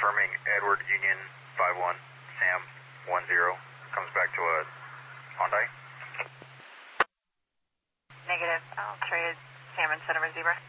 confirming Edward Union 51, Sam 10, comes back to a Hyundai. Negative. I'll trade Sam and Center Zebra.